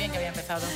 bien que había empezado.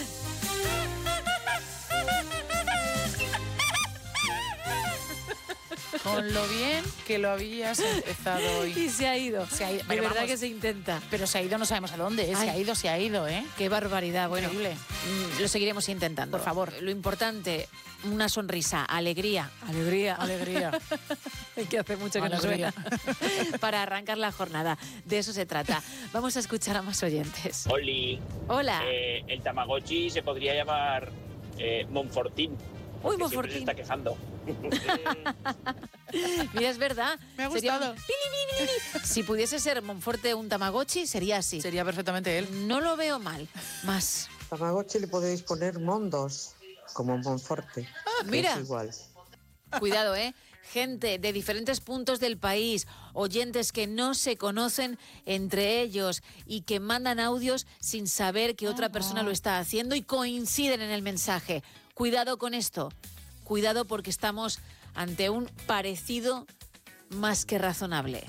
Con lo bien que lo habías empezado hoy. Y se ha ido. De verdad que se intenta. Pero se ha ido, no sabemos a dónde. Se ha ido, ¿eh? Qué barbaridad. Bueno, increíble. Lo seguiremos intentando. Por favor. Lo importante, una sonrisa, alegría. Alegría. Que hace mucho que no suena. Para arrancar la jornada. De eso se trata. Vamos a escuchar a más oyentes. Oli. Hola. El Tamagotchi se podría llamar Monfortín. Uy, Monfortín. Siempre se está quejando. Mira, es verdad. Me ha gustado. Si pudiese ser Monforte un Tamagotchi, sería así. Sería perfectamente él. No lo veo mal. Más. Tamagotchi le podéis poner Mondos, como Monforte. Mira. Es igual. Cuidado, gente de diferentes puntos del país, oyentes que no se conocen entre ellos y que mandan audios sin saber que otra persona lo está haciendo y coinciden en el mensaje. Cuidado con esto. Cuidado porque estamos ante un parecido más que razonable.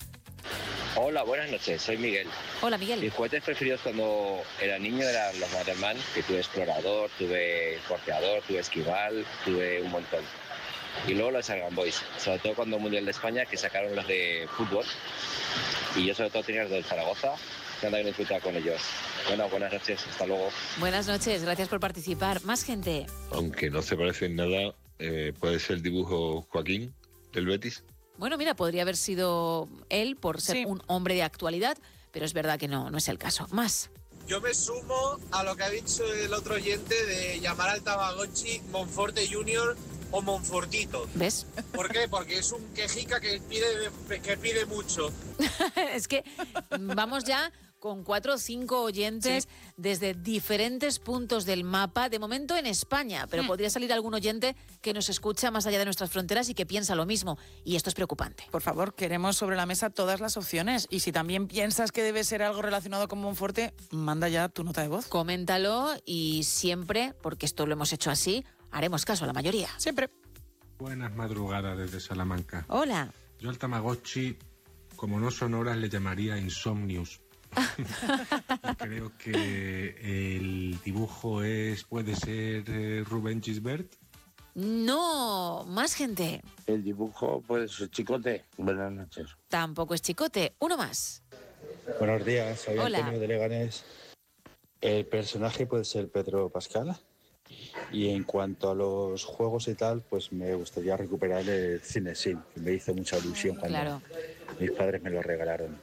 Hola, buenas noches, soy Miguel. Hola, Miguel. Mis juguetes preferidos cuando era niño eran los Matterman, que tuve explorador, tuve porteador, tuve esquival, tuve un montón. Y luego los Argan Boys, sobre todo cuando el Mundial de España, que sacaron los de fútbol. Y yo sobre todo tenía los del Zaragoza, que anda que disfrutar con ellos. Bueno, buenas noches, hasta luego. Buenas noches, gracias por participar. Más gente. Aunque no se parece en nada, puede ser el dibujo Joaquín del Betis. Bueno, mira, podría haber sido él por ser un hombre de actualidad, pero es verdad que no es el caso. Más. Yo me sumo a lo que ha dicho el otro oyente de llamar al Tamagotchi Monforte Junior o Monfortito. ¿Ves? ¿Por qué? Porque es un quejica que pide mucho. Es que vamos ya con 4 o 5 oyentes desde diferentes puntos del mapa, de momento en España, pero podría salir algún oyente que nos escucha más allá de nuestras fronteras y que piensa lo mismo, y esto es preocupante. Por favor, queremos sobre la mesa todas las opciones, y si también piensas que debe ser algo relacionado con Monforte, manda ya tu nota de voz. Coméntalo y siempre, porque esto lo hemos hecho así, haremos caso a la mayoría. Siempre. Buenas madrugadas desde Salamanca. Hola. Yo al Tamagotchi, como no son horas, le llamaría Insomnius. Y creo que el dibujo puede ser Rubén Gisbert. No, más gente. El dibujo puede ser Chicote. Buenas noches. Tampoco es Chicote. Uno más. Buenos días, soy Hola. Antonio de Leganés. El personaje puede ser Pedro Pascal. Y en cuanto a los juegos y tal, pues me gustaría recuperar el Cinesim, que me hizo mucha ilusión cuando mis padres me lo regalaron.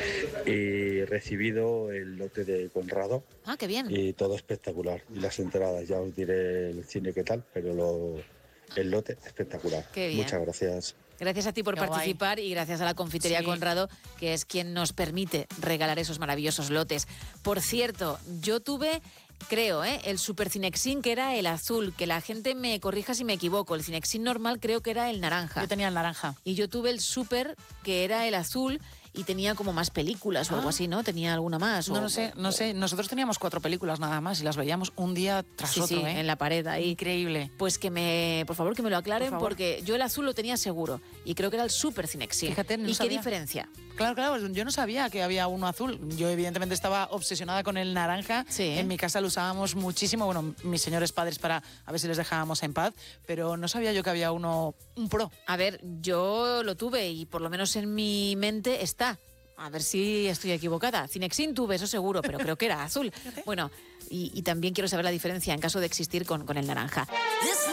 Y he recibido el lote de Conrado. Ah, qué bien. Y todo espectacular. Y las entradas, ya os diré el cine qué tal, pero el lote espectacular. Qué bien. Muchas gracias. Gracias a ti por participar y gracias a la confitería Conrado, que es quien nos permite regalar esos maravillosos lotes. Por cierto, yo tuve, creo, el Super Cinexin, que era el azul, que la gente me corrija si me equivoco. El Cinexin normal creo que era el naranja. Yo tenía el naranja. Y yo tuve el Super, que era el azul, y tenía como más películas o algo así, ¿no? Tenía alguna más. No sé. Nosotros teníamos 4 películas nada más y las veíamos un día tras otro, Sí, en la pared ahí. Increíble. Pues por favor, que me lo aclaren, porque yo el azul lo tenía seguro y creo que era el Super Cinexin. Fíjate, no ¿Y sabía. qué diferencia? Claro, yo no sabía que había uno azul. Yo evidentemente estaba obsesionada con el naranja. Sí. En mi casa lo usábamos muchísimo, mis señores padres, para a ver si les dejábamos en paz, pero no sabía yo que había un Pro. A ver, yo lo tuve y por lo menos en mi mente está. A ver si estoy equivocada. Cinexin tuve, eso seguro, pero creo que era azul. Bueno, y también quiero saber la diferencia en caso de existir con el naranja.